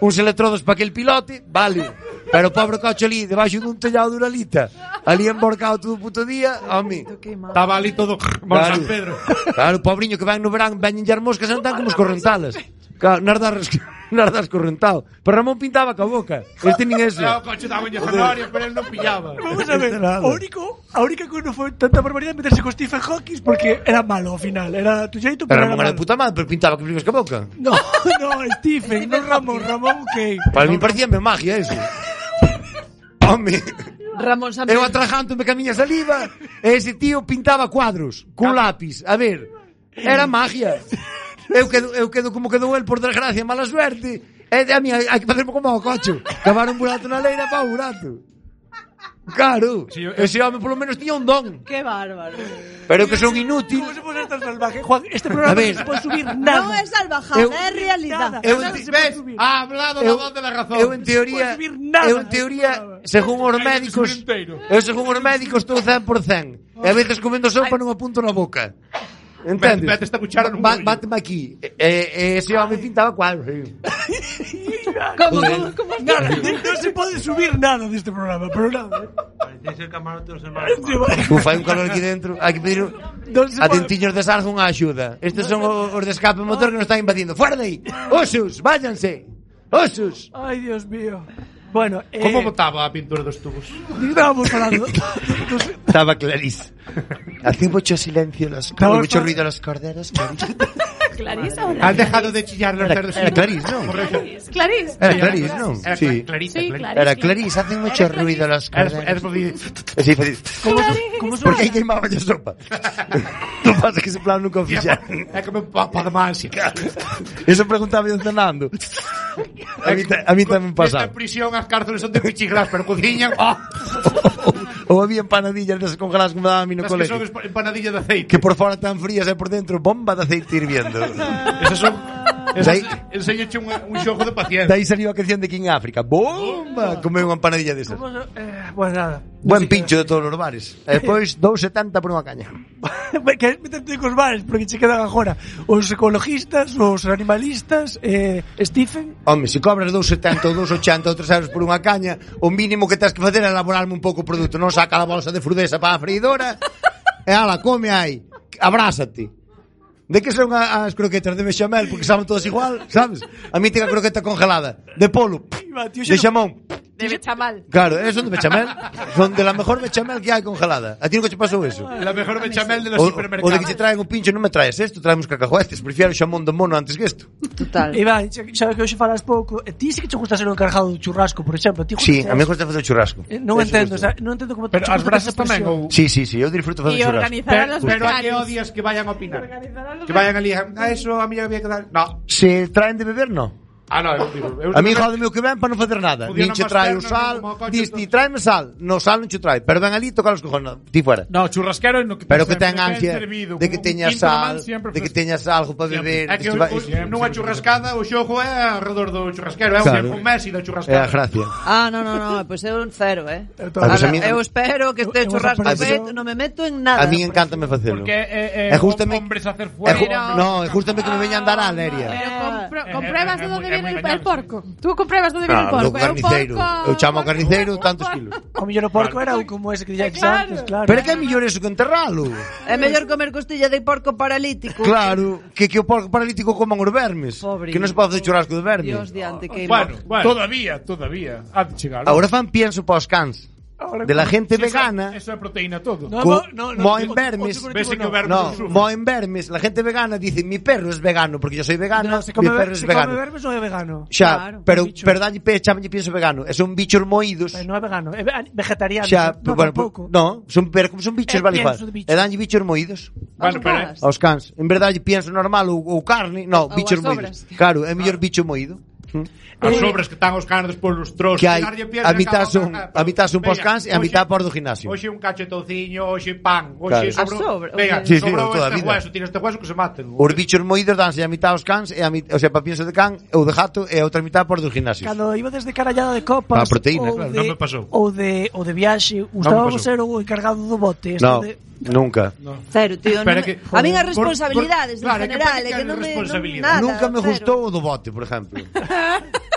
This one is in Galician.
uns electrodos para aquel pilote, vale. Pero o pobre coche ali, debaixo dun tellado de Uralita, ali emborcado todo o puto día, home. Estaba ali todo Claro. San Pedro. Claro, o pobriño que ven no verán, veñen as moscas e non tan como os correntalas. Claro, nas das correntado. Pero Ramón pintaba ca boca. Este nin ese. O coche daba unha zanahoria, pero él non pillaba. Vamos a ver, a única que non foi tanta barbaridade meterse con Stephen Hawking porque era malo ao final, era tu xeito, Pero pero Ramón era era de malo. puta madre, pero pintaba que flipas ca boca. No, Stephen, non Ramón, que... Para mí parecía magia eso. Home, Ramón San eu atrajándome ca miña saliva, e ese tío pintaba cuadros cun lápiz. A ver, era magia. Eu quedo como quedou el, por desgracia, mala suerte. E a mí hai que facerme como ao cocho. Cavar un burato na leira para o burato. Claro, Sí, ese home polo menos tiña un don. Qué bárbaro. Pero que son inútil. ¿Cómo se puede ser tan salvaje? Juan, este programa A ver. no se puede subir nada. No es salvajada, es realidad. Eu Nada enti- se puede ¿Ves? subir. Ha hablado la voz de la razón. Eu en teoría, subir nada. según os Hai que médicos, subir inteiro. eu según os médicos estou 100%. E a veces comendo sopa non apunto na boca. Entendes? Mete esta cuchara nun ollo. Báteme aquí. Ese home pintaba cuadros. ¿Cómo? Nada, no se puede subir nada de este programa, pero nada. Tienes el camarote de los hermanos. Fai un calor aquí dentro. Hai que pedir No se a puede- dentiños de Sarza unha axuda. Estes son os de escape motor que nos están invadindo. Fuera de aí. Osos, váyanse. Osos. Ay, Dios mío. Bueno, Como botaba a pintura dos tubos? estábamos hablando. Estaba clarísimo. Hace mucho silencio los Estaba- mucho ruido los corderos. ¿Clarisa o no? Han dejado de chillar los cerdos. Era Clarís, ¿no? ¿Clarís? Era Clarís, ¿no? Era Sí. Clarisa. Sí, Clarisa. Clarís. Era Clarís, hacen mucho ruido los Eres corderos. Sí, feliz. ¿Cómo Porque aí queimaba a sopa. Non pasa que ese plan nunca o fixaron. É como un papa de mansia. Eso preguntaba eu Fernando. A mí tamén pasaba. Esta prisión, as cárceles son de pichiglas, pero cociñan. Ou había empanadillas desas congeladas como daba a mí no Las que son colegio. empanadilla de aceite. Que por fora tan frías e por dentro bomba de aceite hirviendo. Esas son... Dai- Enseñache un xogo de paciencia. Dai salió a canción de King África. Bomba! Comeu unha empanadilla desas. Pues nada. Buen pincho de todos os bares. E depois 2,70 por unha caña. Que meterte cos bares porque che quedan agora os ecologistas, os animalistas, Stephen. Home, se cobras 2,70 ou 2,80 ou 3 euros por unha caña, o mínimo que tens que facer é elaborarme un pouco o produto. Non saca a bolsa de frudesa para a freidora e ala, come aí, abrásate. De que son as croquetas de bechamel, porque saben todas igual, sabes? A mí ten a croqueta congelada, de polo, de xamón. De Bechamal. Claro, son de bechamel, son de la mejor bechamel que hai congelada. A ti nunca che pasou eso? La mejor bechamel de los O de supermercados. que te traen un pincho, non me traes esto, traemos cacahuetes, prefiero xamón de mono antes que esto. Total. Iván, xa que hoxe falas pouco, ti sí que te gusta ser o encargado do churrasco, por exemplo. Ti Sí, gusta a mí gusta facer o churrasco. Non Eso entendo, gusta. non entendo como Pero te as gusta brasas esa tamén, presión. ou... Sí, eu disfruto facer Y churrasco. organizar a los Pero a que becarios. odias que vayan a opinar. Que vayan ali a eso a mí había que dar. No. Se traen de beber, no. No, eu digo. A mí jodeme o que ven para non facer nada. Podían Nin che máis trae o pernas, sal, como o coche, dis todo. ti, tráeme sal. No sal non che trae, pero ven ali toca os cojones, ti fuera. No, churrasquero no que Pero que sempre ten ansia servido, de que como un teñas quinto de man, sal, sempre de que fresco. teñas algo para beber. É que nunha churrascada o xogo é alrededor do churrasquero, é Claro. un Messi da É a churrascada. gracia. Ah, no, pues eu un cero, pues a mí- eu espero que este eu churrasco esa feito, non me meto en nada. A mí encántame facelo. Porque É justamente hombres a hacer é fuego. no, é justamente que me veñan dar a Leria. Compruebas de onde é viene moi el porco. Tú compruebas de onde viene el Ah, do porco. É un carniceiro. porco- Eu chamo ao carniceiro tantos kilos. O millón o porco era un como ese que dixeches Claro. antes, claro. Pero é que é mellor eso que enterralo. É mellor comer costilla de porco paralítico. Claro, que o porco paralítico coman os vermes. Pobre. Que non se pode facer churrasco de verme. Dios diante que Bueno, todavía. Ha de chegar. Agora fan pienso para os cans. Ahora, De la gente Eso- vegana. Eso é proteína todo. No, Moen vermes. Ves que o verme No, non sufre. moen vermes. La gente vegana dice, mi perro es vegano, porque yo soy vegano, se mi come, perro es se come vegano. vermes ou é vegano? Xa, Claro, pero, un bicho. pero dalle chamanlle pienso vegano. E son bichos moídos. Non é vegano, é vegetariano. Xa, no, bueno, tampouco. no, pero como son bichos, vale igual. Pienso de bichos. E danlle bichos moídos Bueno, pero aos cans. En verdade pienso normal ou carne, no, Ou bichos as moídos. sobras. Claro, é mellor bicho moído. as sobras que están os canos despois os trozos. Que hai darlle piedra, a mitad acaba, son pos cans e a mitad por do gimnasio. Hoxe un cachetouciño, hoxe pan, Claro. hoxe A sobra, Venga, sí, sí, sobrou toda a este vida. hueso, tira este hueso que se maten. Os bichos moídos danse a mitad aos cans e a mitad, o sea, para pienso de can ou de gato e a outra mitad por do gimnasio. Cando iba desde carallada de copas Para a proteína, ou claro, de, non me pasou. ou de viaxe, gustábamos pasou. ser o encargado do bote. No, de... nunca. Cero, tío. Pero Non que- a min as por- responsabilidades claro, en que general, pasa que é que hai non me responsabilidade. nada, Nunca me cero. gustou o do bote, por exemplo.